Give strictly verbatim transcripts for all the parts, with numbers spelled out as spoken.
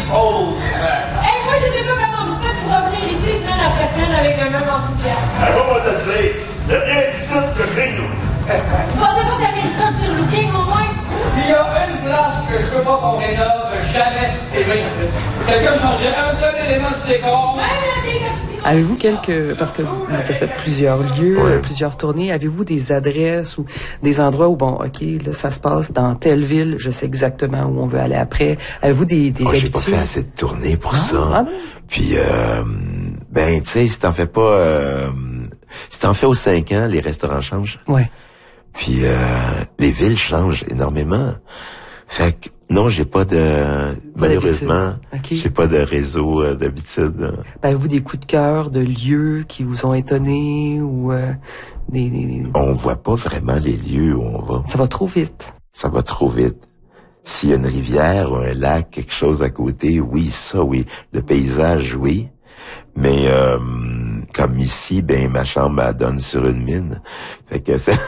Oh, hey, moi, je sais pas comment vous faites pour revenir ici semaine après semaine avec le même enthousiasme. Elle va me te dire, c'est rien d'ici que je viens, nous. Vous pensez pas que j'avais une sorte de looking, au moins? S'il y a une place que je veux pas qu'on rénove, jamais, c'est bien ici. Quelqu'un changerait un seul élément du décor. Même la fille comme Avez-vous quelques, parce que vous avez fait plusieurs lieux, ouais. plusieurs tournées, avez-vous des adresses ou des endroits où, bon, OK, là, ça se passe dans telle ville, je sais exactement où on veut aller après. Avez-vous des, des oh, habitudes? J'ai pas fait assez de tournées pour non? ça. Ah non? Puis, euh, ben, tu sais, si t'en fais pas, euh, si t'en fais aux cinq ans, les restaurants changent. Ouais. Puis, euh, les villes changent énormément. Fait que, non, j'ai pas de, pas malheureusement, okay. j'ai pas de réseau euh, d'habitude. Ben, avez-vous des coups de cœur de lieux qui vous ont étonné ou euh, des, des... On voit pas vraiment les lieux où on va. Ça va trop vite. Ça va trop vite. S'il y a une rivière ou un lac, quelque chose à côté, oui, ça, oui. Le paysage, oui. Mais euh, comme ici, ben ma chambre elle donne sur une mine. Fait que c'est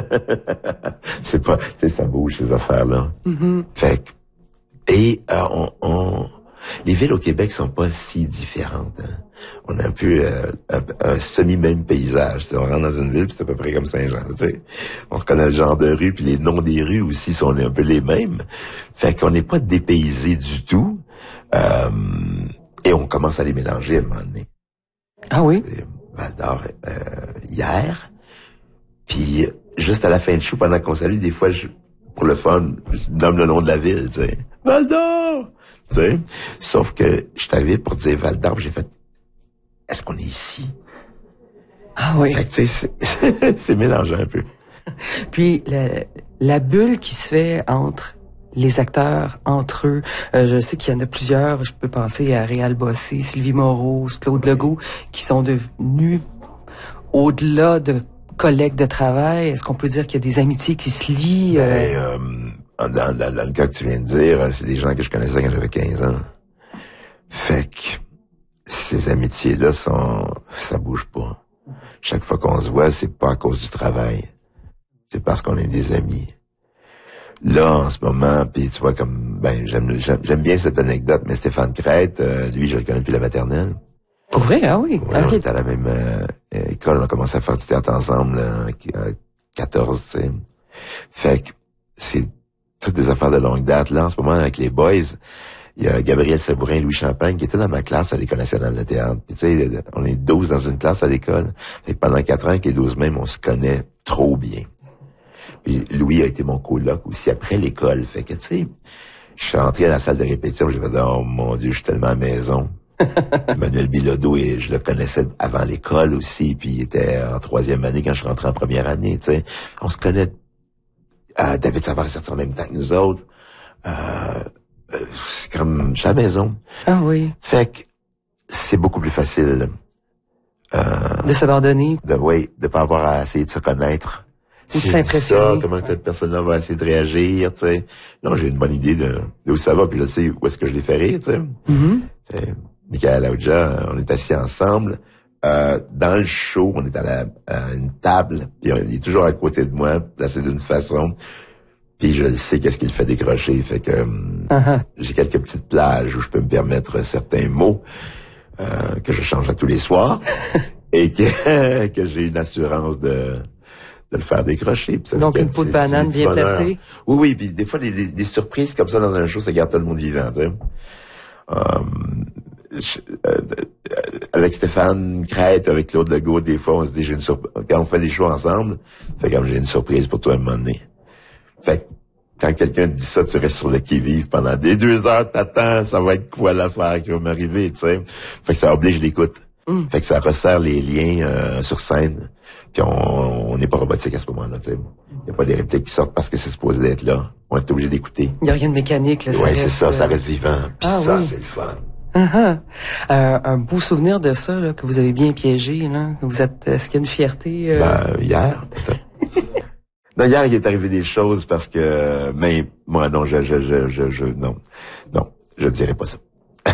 c'est pas, tu sais, ça bouge ces affaires-là. Mm-hmm. Fait que et euh, on, on les villes au Québec sont pas si différentes. Hein. On a un peu euh, un, un semi-même paysage. T'sais, on rentre dans une ville, puis c'est à peu près comme Saint-Jean. T'sais. On reconnaît le genre de rue, puis les noms des rues aussi sont un peu les mêmes. Fait qu'on n'est pas dépaysé du tout. Euh, et on commence à les mélanger à un moment donné. Ah oui? Val-d'Or euh, hier. Puis juste à la fin du show, pendant qu'on salue, des fois, je, pour le fun, je nomme le nom de la ville, tu sais. Val-d'Or! Tu sais. Sauf que je suis arrivé pour dire Val-d'Or, j'ai fait, est-ce qu'on est ici? Ah oui. Fait que tu sais, c'est, c'est mélangeant un peu. Puis la, la bulle qui se fait entre les acteurs entre eux. Euh, je sais qu'il y en a plusieurs. Je peux penser à Réal Bossé, Sylvie Moreau, Claude Legault, qui sont devenus au-delà de collègues de travail. Est-ce qu'on peut dire qu'il y a des amitiés qui se lient? Ben, euh, dans, dans, dans le cas que tu viens de dire, c'est des gens que je connaissais quand j'avais quinze ans. Fait que ces amitiés-là sont, ça bouge pas. Chaque fois qu'on se voit, c'est pas à cause du travail. C'est parce qu'on est des amis. Là, en ce moment, puis tu vois, comme, ben, j'aime, j'aime, j'aime bien cette anecdote, mais Stéphane Crête, euh, lui, je le connais depuis la maternelle. Pour vrai, ah oui? Ouais, okay. On était à la même euh, école, on a commencé à faire du théâtre ensemble, là, à quatorze, tu sais. Fait que c'est toutes des affaires de longue date. Là, en ce moment, avec les boys, il y a Gabriel Sabourin et Louis Champagne qui étaient dans ma classe à l'École nationale de théâtre. Puis tu sais, on est douze dans une classe à l'école. Fait que pendant quatre ans, avec les douze mêmes, on se connaît trop bien. Puis Louis a été mon coloc aussi après l'école. Fait que, tu sais, je suis rentré à la salle de répétition, j'ai fait « Oh mon Dieu, je suis tellement à la maison ». Emmanuel Bilodeau, et je le connaissais avant l'école aussi, puis il était en troisième année quand je suis rentré en première année, tu sais. On se connaît. Euh, David Savard est sorti en même temps que nous autres. Euh, euh, c'est comme, je suis à la maison. Ah oui. Fait que c'est beaucoup plus facile. Euh, de s'abandonner. De, oui, de pas avoir à essayer de se connaître. Ou si de s'impressionner. Ça, comment cette personne-là va essayer de réagir, tu sais. Non, j'ai une bonne idée de, de où ça va, puis je sais où est-ce que je les fais rire, tu sais. Mm-hmm. T'sais, Michael Aouja, on est assis ensemble. Euh, dans le show, on est à, la, à une table, puis il est toujours à côté de moi, placé d'une façon, puis je le sais qu'est-ce qu'il fait décrocher. Fait que uh-huh. J'ai quelques petites plages où je peux me permettre certains mots euh, que je change à tous les soirs et que, que j'ai une assurance de... de le faire décrocher. Donc, une peau de banane bien placée. Oui, oui, puis des fois, des, des, des surprises comme ça dans un show, ça garde tout le monde vivant, tu sais. Um, je, euh, avec Stéphane Crête, avec Claude Legault, des fois, on se dit, j'ai une surprise. Quand on fait les shows ensemble, fait comme j'ai une surprise pour toi à un moment donné. Fait que, quand quelqu'un te dit ça, tu restes sur le qui-vive pendant des deux heures, t'attends, ça va être quoi l'affaire qui va m'arriver, tu sais. Fait que ça oblige l'écoute. Mm. Fait que ça resserre les liens euh, sur scène. Puis on n'est pas robotique à ce moment-là, tu sais. Il n'y a pas des répliques qui sortent parce que c'est supposé d'être là. On est obligé d'écouter. Il n'y a rien de mécanique, là. Ouais, c'est ça, ça reste vivant. Puis ah, ça, oui. C'est le fun. Uh-huh. Euh, un beau souvenir de ça, là, que vous avez bien piégé, là. Vous êtes, est-ce qu'il y a une fierté? Euh... Ben, hier, peut-être. Non, hier, il est arrivé des choses parce que, mais, moi, non, je, je, je, je, je non, non, je dirais pas ça.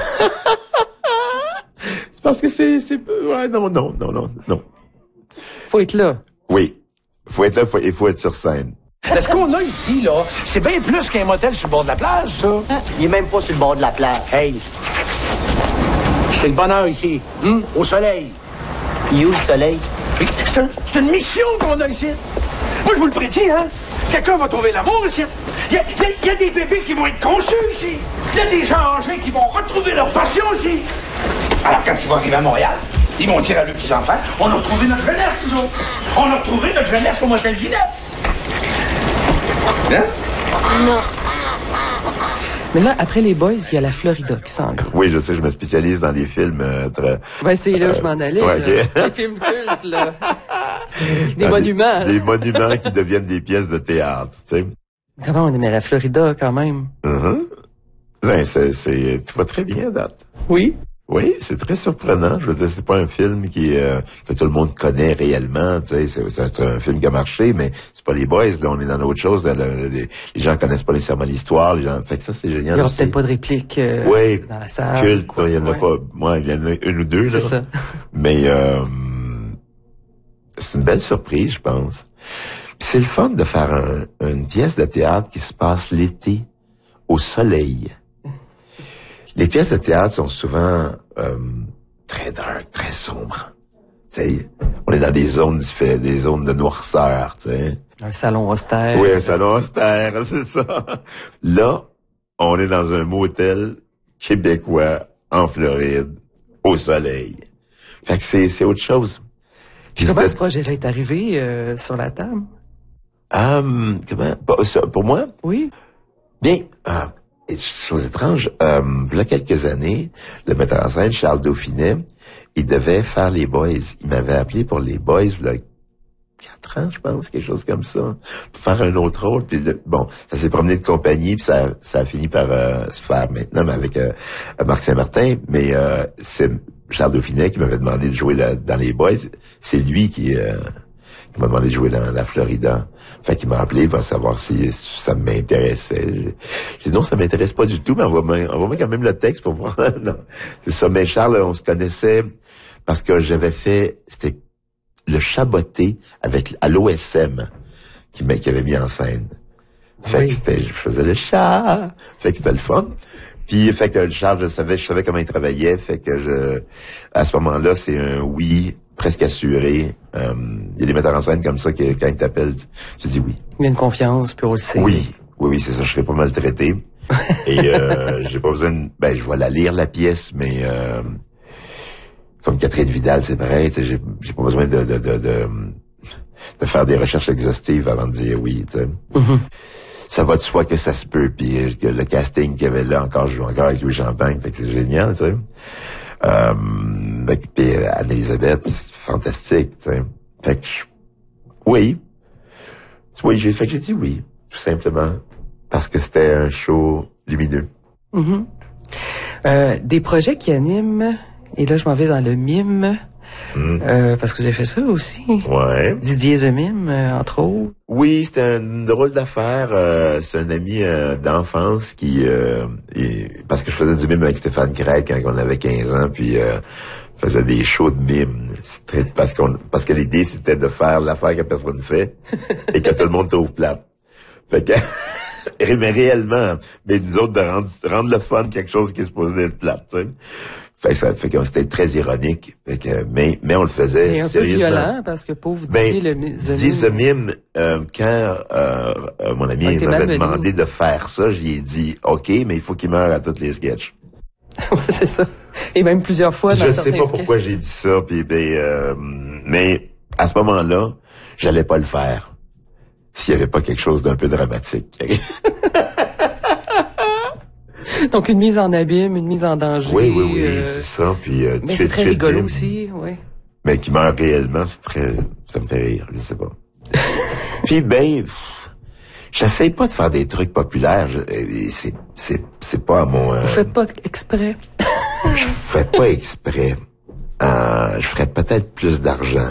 C'est parce que c'est, c'est, ouais, non, non, non, non, non. Faut être là. Oui. Faut être là, faut, il faut être sur scène. Mais ce qu'on a ici, là, c'est bien plus qu'un motel sur le bord de la plage, ça. Hein? Il est même pas sur le bord de la plage. Hey, c'est le bonheur ici, hein? Au soleil. Il est où le soleil? C'est un, c'est une mission qu'on a ici. Moi, je vous le prédis, hein? Quelqu'un va trouver l'amour ici. Il y, y, y a des bébés qui vont être conçus ici. Il y a des gens âgés qui vont retrouver leur passion ici. Alors, quand ils vont arriver à Montréal, ils vont dire à leurs petits-enfants, on a retrouvé notre jeunesse, nous autres. On a retrouvé notre jeunesse au motel Ginette. Hein? Non. Mais là, après les Boys, il y a la Florida qui s'en vient. Oui, je sais, je me spécialise dans les films euh, très... Ben, c'est là où je m'en allais. Ouais, là. ok. Les films cultes, là. Des dans monuments. Des, des monuments qui deviennent des pièces de théâtre, tu sais. Comment on aimait la Florida, quand même? Uh-huh. Ben, c'est, c'est, tu vas très bien, date. Oui. Oui, c'est très surprenant. Je veux dire, c'est pas un film qui euh, que tout le monde connaît réellement. Tu sais, c'est, c'est un film qui a marché, mais c'est pas les Boys. Là, on est dans autre chose. Là, le, les, les gens connaissent pas nécessairement l'histoire. Les gens, fait que ça, c'est génial. Il y aura aussi. peut-être pas de réplique euh, oui, dans la salle. Culte. Quoi, Il y en a ouais. pas. Moi, il y en a une ou deux. C'est là. ça. Mais euh, c'est une belle surprise, je pense. Puis c'est le fun de faire un, une pièce de théâtre qui se passe l'été au soleil. Les pièces de théâtre sont souvent euh, très dark, très sombres. Tu sais, on est dans des zones diffé- des zones de noirceur, tu sais. Un salon austère. Oui, un salon austère, c'est ça. Là, on est dans un motel québécois en Floride, au soleil. Fait que c'est, c'est autre chose. Puis Comment c'était- ce projet-là est arrivé euh, sur la table? Hum, comment? Pour, ça, pour moi? Oui. Bien, ah, et chose étrange, euh, il y a quelques années, le metteur en scène, Charles Dauphinet, il devait faire les Boys. Il m'avait appelé pour les Boys, il y a quatre ans, je pense, quelque chose comme ça, pour faire un autre rôle. Puis le, bon, ça s'est promené de compagnie, puis ça, ça a fini par euh, se faire maintenant, mais avec euh, Marc Saint-Martin. Mais euh, c'est Charles Dauphinet qui m'avait demandé de jouer là, dans les Boys. C'est lui qui... Euh, Il m'a demandé de jouer dans la Florida. Fait qu'il m'a appelé pour savoir si ça m'intéressait. J'ai dit non, ça m'intéresse pas du tout, mais envoie-moi, envoie-moi quand même le texte pour voir. Non. C'est ça. Mais Charles, on se connaissait parce que j'avais fait, c'était le Chaboté avec, à l'O S M, qui, m'a, qui avait mis en scène. Fait Oui. que c'était, je faisais le chat. Fait que c'était le fun. Puis, fait que Charles, je savais, je savais comment il travaillait. Fait que je, à ce moment-là, c'est un oui presque assuré. Il euh, y a des metteurs en scène comme ça que quand ils t'appellent, tu dis oui. Il y a une confiance, puis on le sait. Oui, oui, oui, c'est ça. Je serais pas maltraité. Et euh, j'ai pas besoin de... Ben, je vais la lire, la pièce, mais... Euh, comme Catherine Vidal, c'est pareil. Tu sais, j'ai, j'ai pas besoin de, de, de, de, de faire des recherches exhaustives avant de dire oui, tu sais. Mm-hmm. Ça va de soi que ça se peut. Puis que le casting qu'il y avait là, encore, je joue encore avec Louis Champagne. Fait que c'est génial, tu sais. Euh, puis Anne-Elisabeth, c'est fantastique, tu sais. Fait que je, oui. Oui, j'ai fait que j'ai dit oui, tout simplement. Parce que c'était un show lumineux. Mm-hmm. Euh, des projets qui animent, et là je m'en vais dans le mime, Mm. euh, parce que vous avez fait ça aussi. Ouais. Didier The Mime, euh, entre autres. Oui, c'était une drôle d'affaire. Euh, c'est un ami euh, d'enfance qui... Euh, et, parce que je faisais du mime avec Stéphane Craig quand on avait quinze ans, puis euh, faisait des shows de mime. C'est très, parce, qu'on, parce que l'idée, c'était de faire l'affaire que personne ne fait et que tout le monde trouve plate. Fait que... mais réellement, mais nous autres, de rendre, rendre le fun quelque chose qui est supposé être plate, tu sais. Fait que ça fait que c'était très ironique. Fait que, mais, mais on le faisait Et un peu sérieusement. violent, parce que pauvre Ben, Didier le mi- The Didier The Mime. Mime, euh, quand euh, euh, mon ami Ouais, t'es m'avait malvenu. demandé de faire ça, j'y ai dit OK, mais il faut qu'il meure à toutes les sketchs. Ouais, c'est ça. Et même plusieurs fois dans Je sais certains pas sketchs. pourquoi j'ai dit ça, puis ben, euh, mais à ce moment-là, j'allais pas le faire s'il y avait pas quelque chose d'un peu dramatique. Donc une mise en abîme, une mise en danger. Oui, oui, oui, euh, c'est ça. Puis euh, Mais tu c'est fais très tuer le rigolo mime, aussi, oui. mais qui meurt réellement, c'est très, ça me fait rire, je sais pas. Puis ben, pff, j'essaie pas de faire des trucs populaires. Je, et c'est, c'est, c'est pas à mon. Euh, Vous faites pas exprès. je fais pas exprès. Euh, je ferais peut-être plus d'argent.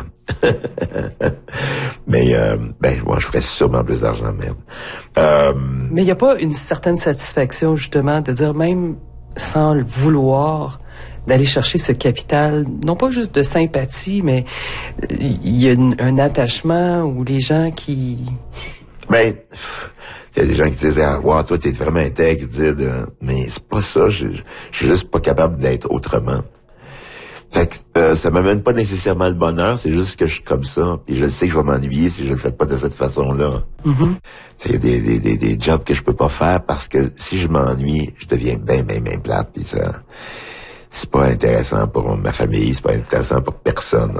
Mais euh, ben moi je ferais sûrement plus d'argent, merde. Euh, Mais il n'y a pas une certaine satisfaction, justement, de dire, même sans le vouloir, d'aller chercher ce capital, non pas juste de sympathie, mais il y a une- un attachement où les gens qui Ben, il y a des gens qui disent, ah, wow, toi, t'es vraiment intègre, mais c'est pas ça, je, je suis juste pas capable d'être autrement. Fait que, euh, ça m'amène pas nécessairement le bonheur, c'est juste que je suis comme ça, puis je sais que je vais m'ennuyer si je le fais pas de cette façon-là. Mm-hmm. Il y a des, des, des, des jobs que je peux pas faire parce que si je m'ennuie, je deviens bien, bien, bien plate, puis ça, c'est pas intéressant pour ma famille, c'est pas intéressant pour personne.